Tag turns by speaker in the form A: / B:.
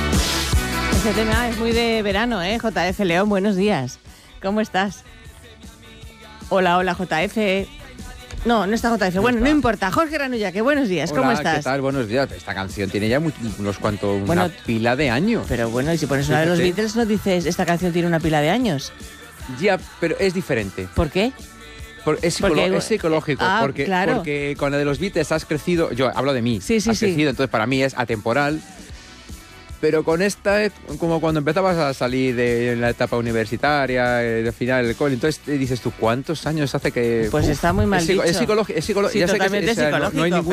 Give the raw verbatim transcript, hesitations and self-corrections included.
A: Ese tema es muy de verano, ¿eh? J F León, buenos días. ¿Cómo estás? Hola, hola, J F. No, no está J F. Bueno, no importa. Jorge Ranulla, que buenos días.
B: Hola,
A: ¿cómo estás?
B: ¿qué tal? Buenos días. Esta canción tiene ya muy- unos cuantos, una
A: Bueno,
B: pila de años.
A: Pero bueno, y si pones una de los
B: Fíjate.
A: Beatles, no dices, esta canción tiene una pila de años.
B: Ya, pero es diferente.
A: ¿Por qué?
B: Por- es, psicolo-
A: Porque-
B: es psicológico,
A: Ah,
B: porque,
A: claro.
B: porque con la de los Beatles has crecido, yo hablo de mí,
A: Sí, sí,
B: has
A: sí.
B: crecido, entonces para mí es atemporal, pero con esta es como cuando empezabas a salir de la etapa universitaria, eh, de final del cole, entonces te dices tú, ¿cuántos años hace que...?
A: Pues está muy mal
B: es, psico-
A: dicho.
B: es psicológico, es psicolo-
A: Sí,
B: ya sé que
A: totalmente
B: es- o sea, no- no hay
A: psicológico,
B: ningún